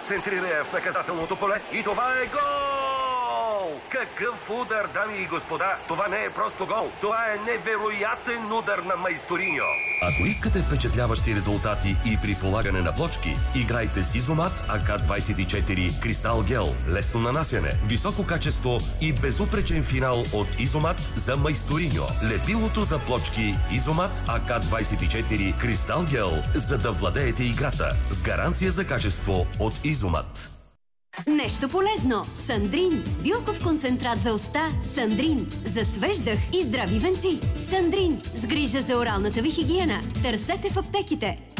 центрира я в наказателното поле и това е гол! Какъв удар, дами и господа! Това не е просто гол, това е невероятен удар на Майсториньо! Ако искате впечатляващи резултати и при полагане на плочки, играйте с Изомат АК-24 Кристал Гел. Лесно нанасяне, високо качество и безупречен финал от Изомат за Майсториньо. Лепилото за плочки Изомат АК-24 Кристал Гел, за да владеете играта с гаранция за качество от Изомат. Нещо полезно. Сандрин. Билков концентрат за уста. Сандрин. За свеж дъх и здрави венци. Сандрин. С грижа за оралната ви хигиена. Търсете в аптеките.